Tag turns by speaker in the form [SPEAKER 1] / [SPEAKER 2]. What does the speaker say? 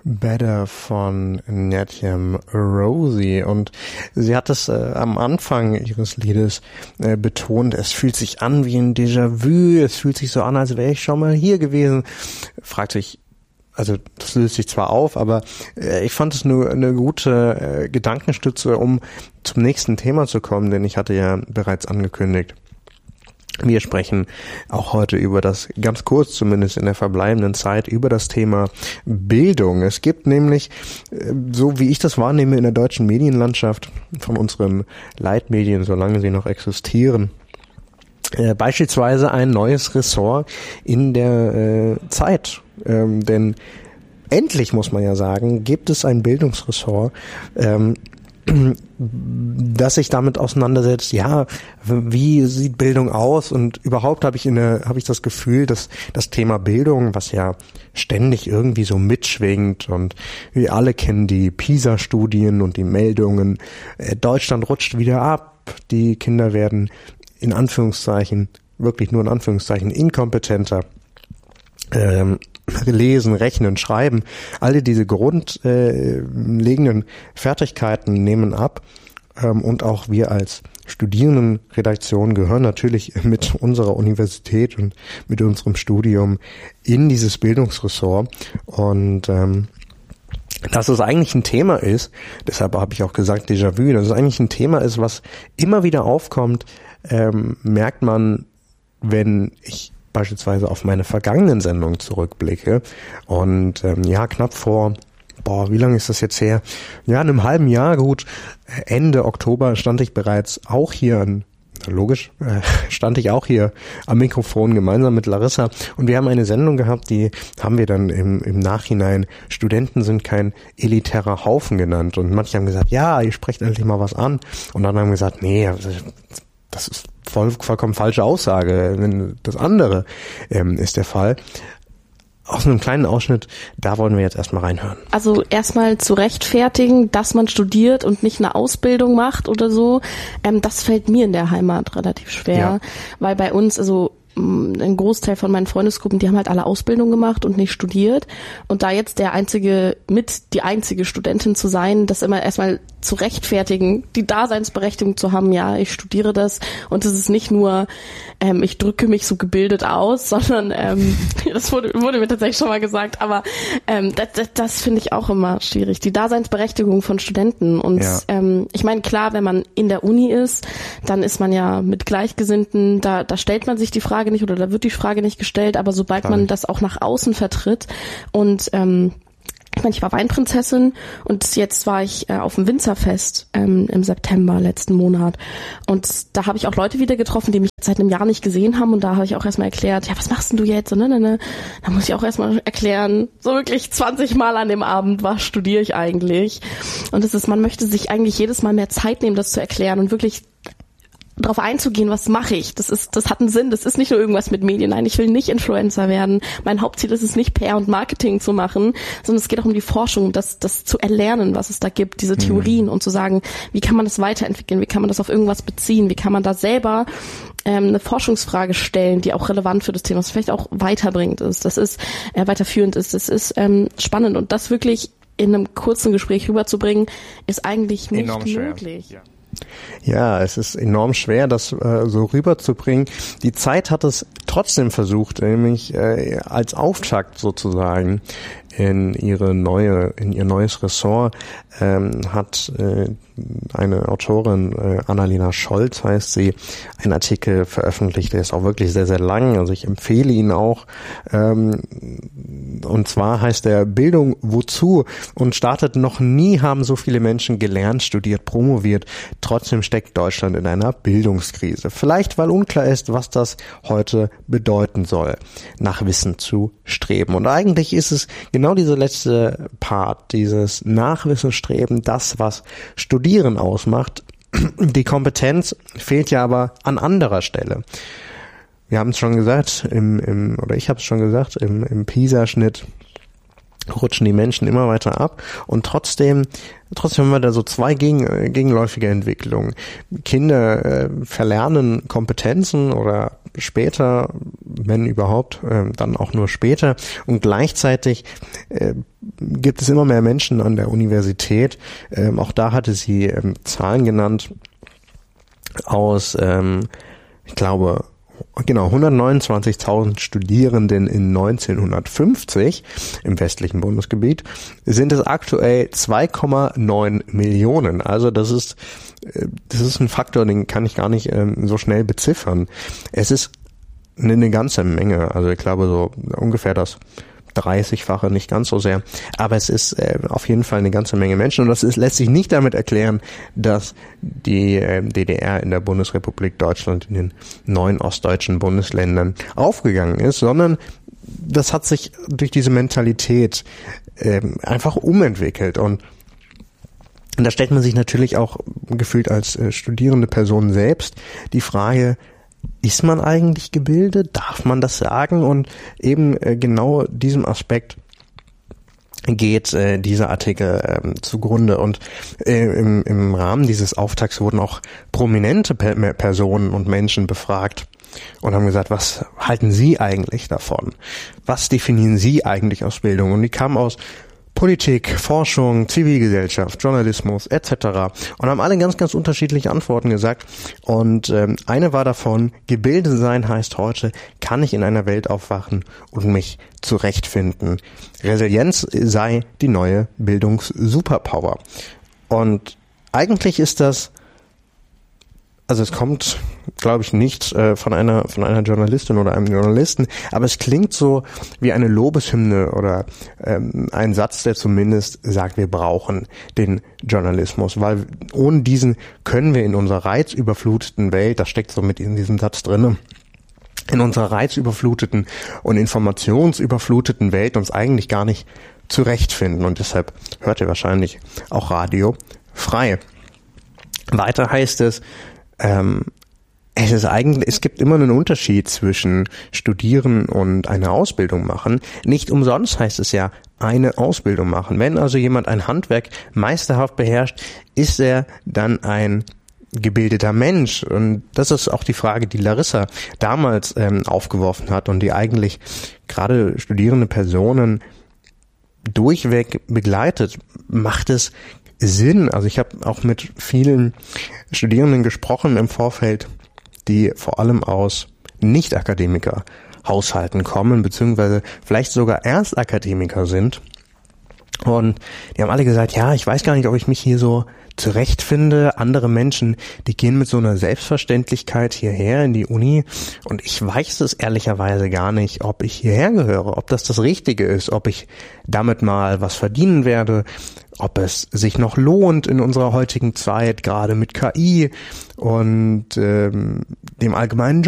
[SPEAKER 1] Better von Natiem Rosie, und sie hat es am Anfang ihres Liedes betont, es fühlt sich an wie ein Déjà-vu, es fühlt sich so an, als wäre ich schon mal hier gewesen. Fragt sich, also das löst sich zwar auf, aber ich fand es nur eine gute Gedankenstütze, um zum nächsten Thema zu kommen, denn ich hatte ja bereits angekündigt, wir sprechen auch heute über das, ganz kurz zumindest in der verbleibenden Zeit, über das Thema Bildung. Es gibt nämlich, so wie ich das wahrnehme in der deutschen Medienlandschaft, von unseren Leitmedien, solange sie noch existieren, beispielsweise ein neues Ressort in der Zeit. Denn endlich, muss man ja sagen, gibt es ein Bildungsressort, dass sich damit auseinandersetzt, ja, wie sieht Bildung aus, und überhaupt habe ich das Gefühl, dass das Thema Bildung, was ja ständig irgendwie so mitschwingt, und wir alle kennen die PISA-Studien und die Meldungen, Deutschland rutscht wieder ab, die Kinder werden in Anführungszeichen, wirklich nur in Anführungszeichen, inkompetenter, lesen, rechnen, schreiben, alle diese grundlegenden Fertigkeiten nehmen ab, und auch wir als Studierendenredaktion gehören natürlich mit unserer Universität und mit unserem Studium in dieses Bildungsressort, und dass es eigentlich ein Thema ist, deshalb habe ich auch gesagt Déjà-vu, dass es eigentlich ein Thema ist, was immer wieder aufkommt, merkt man, wenn ich beispielsweise auf meine vergangenen Sendungen zurückblicke, und knapp vor, wie lange ist das jetzt her? Ja, in einem halben Jahr, gut, Ende Oktober stand ich bereits auch hier am Mikrofon gemeinsam mit Larissa, und wir haben eine Sendung gehabt, die haben wir dann im Nachhinein Studenten sind kein elitärer Haufen genannt, und manche haben gesagt, ja, ihr sprecht endlich mal was an, und dann haben wir gesagt, nee, das ist vollkommen falsche Aussage, wenn das andere ist der Fall. Aus einem kleinen Ausschnitt, da wollen wir jetzt erstmal reinhören.
[SPEAKER 2] Also erstmal zu rechtfertigen, dass man studiert und nicht eine Ausbildung macht oder so, das fällt mir in der Heimat relativ schwer, weil bei uns, also ein Großteil von meinen Freundesgruppen, die haben halt alle Ausbildung gemacht und nicht studiert, und da jetzt die einzige Studentin zu sein, das immer erstmal zu rechtfertigen, die Daseinsberechtigung zu haben, ja, ich studiere das, und es ist nicht nur, ich drücke mich so gebildet aus, sondern das wurde mir tatsächlich schon mal gesagt, aber das finde ich auch immer schwierig, die Daseinsberechtigung von Studenten, und ich meine, klar, wenn man in der Uni ist, dann ist man ja mit Gleichgesinnten, da stellt man sich die Frage nicht, oder da wird die Frage nicht gestellt, aber sobald man das auch nach außen vertritt, und ich war Weinprinzessin, und jetzt war ich auf dem Winzerfest im September letzten Monat, und da habe ich auch Leute wieder getroffen, die mich seit einem Jahr nicht gesehen haben, und da habe ich auch erstmal erklärt, ja, was machst denn du jetzt? Und da muss ich auch erstmal erklären, so wirklich 20 Mal an dem Abend, was studiere ich eigentlich? Und man möchte sich eigentlich jedes Mal mehr Zeit nehmen, das zu erklären und wirklich drauf einzugehen, was mache ich? Das hat einen Sinn. Das ist nicht nur irgendwas mit Medien. Nein, ich will nicht Influencer werden. Mein Hauptziel ist es nicht, PR und Marketing zu machen, sondern es geht auch um die Forschung, das zu erlernen, was es da gibt, diese Theorien, und zu sagen, wie kann man das weiterentwickeln? Wie kann man das auf irgendwas beziehen? Wie kann man da selber eine Forschungsfrage stellen, die auch relevant für das Thema ist, vielleicht auch weiterbringend ist, weiterführend ist. Das ist spannend, und das wirklich in einem kurzen Gespräch rüberzubringen, ist eigentlich nicht möglich.
[SPEAKER 1] Ja. Ja, es ist enorm schwer, das so rüberzubringen. Die Zeit hat es trotzdem versucht, nämlich als Auftakt sozusagen in ihr neues Ressort hat eine Autorin, Annalena Scholz heißt sie, einen Artikel veröffentlicht, der ist auch wirklich sehr, sehr lang, also ich empfehle ihn auch, und zwar heißt der Bildung wozu, und startet: Noch nie haben so viele Menschen gelernt, studiert, promoviert, trotzdem steckt Deutschland in einer Bildungskrise. Vielleicht, weil unklar ist, was das heute bedeuten soll, nach Wissen zu streben. Und eigentlich ist es genau dieser letzte Part, dieses Nachwissenstreben, das, was Studieren ausmacht. Die Kompetenz fehlt ja aber an anderer Stelle. Wir haben es schon gesagt, ich habe es schon gesagt, im PISA-Schnitt rutschen die Menschen immer weiter ab und trotzdem haben wir da so zwei gegenläufige Entwicklungen. Kinder verlernen Kompetenzen oder später, wenn überhaupt, dann auch nur später, und gleichzeitig gibt es immer mehr Menschen an der Universität. Auch da hatte sie Zahlen genannt aus, ich glaube, genau, 129.000 Studierenden in 1950 im westlichen Bundesgebiet sind es aktuell 2,9 Millionen. Also das ist ein Faktor, den kann ich gar nicht so schnell beziffern. Es ist eine ganze Menge. Also ich glaube so ungefähr das 30-fache, nicht ganz so sehr, aber es ist auf jeden Fall eine ganze Menge Menschen und das lässt sich nicht damit erklären, dass die DDR in der Bundesrepublik Deutschland in den 9 ostdeutschen Bundesländern aufgegangen ist, sondern das hat sich durch diese Mentalität einfach umentwickelt und da stellt man sich natürlich auch gefühlt als studierende Person selbst die Frage, ist man eigentlich gebildet? Darf man das sagen? Und eben genau diesem Aspekt geht dieser Artikel zugrunde. Und im Rahmen dieses Auftakts wurden auch prominente Personen und Menschen befragt und haben gesagt, was halten Sie eigentlich davon? Was definieren Sie eigentlich aus Bildung? Und die kamen aus Politik, Forschung, Zivilgesellschaft, Journalismus etc. und haben alle ganz, ganz unterschiedliche Antworten gesagt. Und eine war davon, gebildet sein heißt heute, kann ich in einer Welt aufwachen und mich zurechtfinden. Resilienz sei die neue Bildungs-Superpower. Und eigentlich ist das, also es kommt, glaube ich, nicht von einer Journalistin oder einem Journalisten, aber es klingt so wie eine Lobeshymne oder ein Satz, der zumindest sagt, wir brauchen den Journalismus, weil ohne diesen können wir in unserer reizüberfluteten Welt, das steckt so mit in diesem Satz drinne, in unserer reizüberfluteten und informationsüberfluteten Welt uns eigentlich gar nicht zurechtfinden und deshalb hört ihr wahrscheinlich auch Radio frei. Weiter heißt es, es gibt immer einen Unterschied zwischen Studieren und eine Ausbildung machen. Nicht umsonst heißt es ja eine Ausbildung machen. Wenn also jemand ein Handwerk meisterhaft beherrscht, ist er dann ein gebildeter Mensch. Und das ist auch die Frage, die Larissa damals aufgeworfen hat und die eigentlich gerade studierende Personen durchweg begleitet. Macht es Sinn? Also ich habe auch mit vielen Studierenden gesprochen im Vorfeld, die vor allem aus Nicht-Akademiker-Haushalten kommen, beziehungsweise vielleicht sogar Erstakademiker sind. Und die haben alle gesagt, ja, ich weiß gar nicht, ob ich mich hier so zurechtfinde. Andere Menschen, die gehen mit so einer Selbstverständlichkeit hierher in die Uni und ich weiß es ehrlicherweise gar nicht, ob ich hierher gehöre, ob das Richtige ist, ob ich damit mal was verdienen werde, ob es sich noch lohnt in unserer heutigen Zeit, gerade mit KI und dem allgemeinen